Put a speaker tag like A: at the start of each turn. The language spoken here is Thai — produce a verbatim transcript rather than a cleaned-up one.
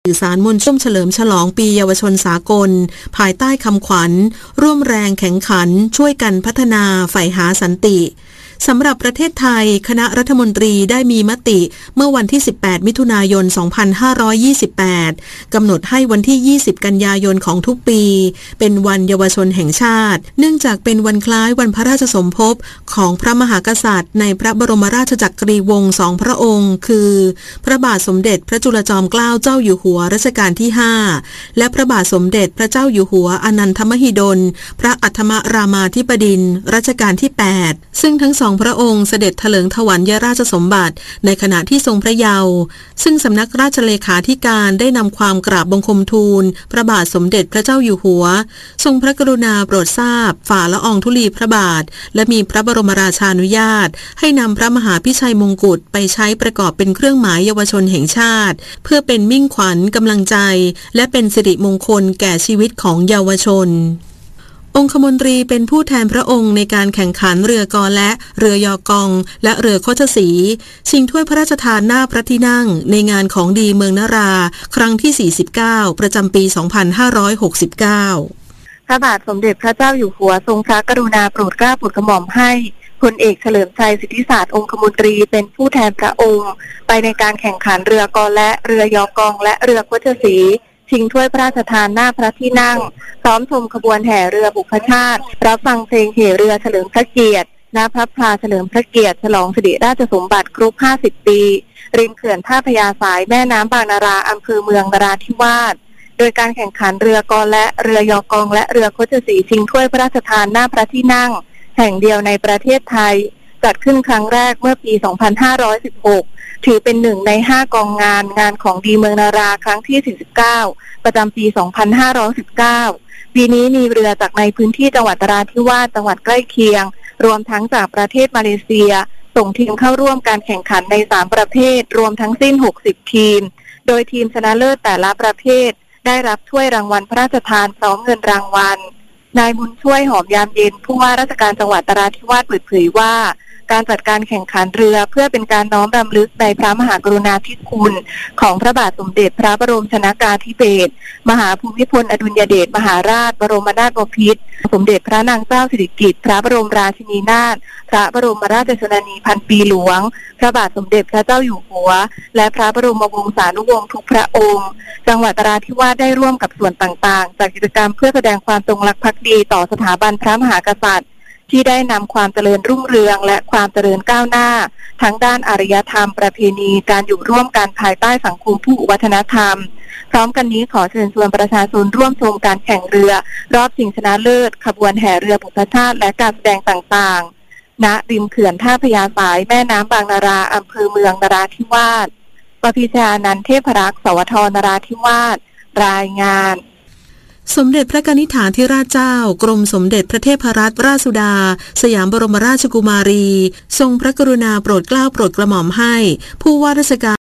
A: สื่อสารมวลชนเฉลิมฉลองปีเยาวชนสากลภายใต้คำขวัญร่วมแรงแข่งขันช่วยกันพัฒนาใฝ่หาสันติสำหรับประเทศไทยคณะรัฐมนตรีได้มีมติเมื่อวันที่สิบแปดมิถุนายนสองพันห้าร้อยยี่สิบแปดกำหนดให้วันที่ยี่สิบกันยายนของทุกปีเป็นวันเยาวชนแห่งชาติเนื่องจากเป็นวันคล้ายวันพระราชสมภพของพระมหากษัตริย์ในพระบรมราชจักรีวงศ์สองพระองค์คือพระบาทสมเด็จพระจุลจอมเกล้าเจ้าอยู่หัวรัชกาลที่ห้าและพระบาทสมเด็จพระเจ้าอยู่หัวอนันทมหิดลพระอัฏฐมรามาธิบดินทร์รัชกาลที่แปดซึ่งทั้งสองพระองค์เสด็จเถลิงถวัลยราชสมบัติในขณะที่ทรงพระเยาว์ซึ่งสำนักราชเลขาธิการได้นำความกราบบังคมทูลพระบาทสมเด็จพระเจ้าอยู่หัวทรงพระกรุณาโปรดทราบฝ่าละอองธุลีพระบาทและมีพระบรมราชานุญาตให้นำพระมหาพิชัยมงกุฎไปใช้ประกอบเป็นเครื่องหมายเยาวชนแห่งชาติเพื่อเป็นมิ่งขวัญกำลังใจและเป็นสิริมงคลแก่ชีวิตของเยาวชนองคมนตรีเป็นผู้แทนพระองค์ในการแข่งขันเรือกอและเรือยอกองและเรือโคชสีชิงถ้วยพระราชทานหน้าพระที่นั่งในงานของดีเมืองนราครั้งที่สี่สิบเก้าประจำปีสองพันห้าร้อยหกสิบเก้า
B: พระบาทสมเด็จพระเจ้าอยู่หัวทรงพระกรุณาโปรดเกล้าโปรดกระหม่อมให้พลเอกเฉลิมชัยสิทธิศาสตร์องคมนตรีเป็นผู้แทนพระองค์ไปในการแข่งขันเรือกอและเรือยอกองและเรือโคชสีชิงถ้วยพระราชทานหน้าพระที่นั่งพร้อมชมขบวนแห่เรือบุพชาติรับฟังเพลงเหเรือเฉลิมพระเกียรติณพระพลาเฉลิมพระเกียรติฉลองสิริราชสมบัติครบห้าสิบปีริมเขื่อนท่าพญาสายแม่น้ำบางนาราอำเภอเมืองนราธิวาสโดยการแข่งขันเรือกอและเรือยอกองและเรือโคชสีชิงถ้วยพระราชทานหน้าพระที่นั่งแห่งเดียวในประเทศไทยจัดขึ้นครั้งแรกเมื่อปีสองพันห้าร้อยสิบหกถือเป็นหนึ่งในห้ากองงานงานของดีเมืองนาราครั้งที่สี่สิบเก้าประจำปีสองพันห้าร้อยสิบเก้าปีนี้มีเรือจากในพื้นที่จังหวัดนราธิวาสจังหวัดใกล้เคียงรวมทั้งจากประเทศมาเลเซียส่งทีมเข้าร่วมการแข่งขันในสามประเภทรวมทั้งสิ้นหกสิบทีมโดยทีมชนะเลิศแต่ละประเภทได้รับถ้วยรางวัลพระราชทานพร้อมเงินรางวัลนายบุญช่วยหอมยามเย็นผู้ว่าราชการจังหวัดนราธิวาสเปิดเผยว่าการจัดการแข่งขันเรือเพื่อเป็นการน้อมรำลึกในพระมหากรุณาธิคุณของพระบาทสมเด็จพระบรมชนกาธิเบศรมหาภูมิพลอดุลยเดชมหาราชบรมนาถบพิตรสมเด็จพระนางเจ้าสิริกิติ์พระบรมราชินีนาถพระบรมราชชนนีพันปีหลวงพระบาทสมเด็จพระเจ้าอยู่หัวและพระบรมวงศานุวงศ์ทุกพระองค์จังหวัดนราธิวาสได้ร่วมกับส่วนต่างๆจากกิจกรรมเพื่อแสดงความจงรักภักดีต่อสถาบันพระมหากษัตริย์ที่ได้นำความเจริญรุ่งเรืองและความเจริญก้าวหน้าทั้งด้านอารยธรรมประเพณีการอยู่ร่วมกันภายใต้สังคมผู้วัฒนธรรมพร้อมกันนี้ขอเชิญชวนประชาชนร่วมชมการแข่งเรือรอบชิงชนะเลิศขบวนแห่เรือบุพชาติและการแสดงต่างๆณริมเขื่อนท่าพญาสายแม่น้ำบางนาราอำเภอเมืองนราธิวาสปพิชานันท์เทพรักษ์สวทนราธิวาสรายงาน
A: สมเด็จพระกนิษฐาธิราชเจ้ากรมสมเด็จพระเทพรัตนราชสุดาสยามบรมราชกุมารีทรงพระกรุณาโปรดเกล้าโปรดกระหม่อมให้ผู้ว่าราชการ